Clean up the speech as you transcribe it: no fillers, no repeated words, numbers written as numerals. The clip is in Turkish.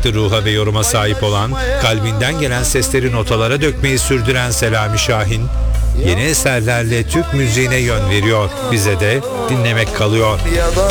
farklı ruha ve yoruma sahip olan, kalbinden gelen sesleri notalara dökmeyi sürdüren Selami Şahin, yeni eserlerle Türk müziğine yön veriyor. Bize de dinlemek kalıyor.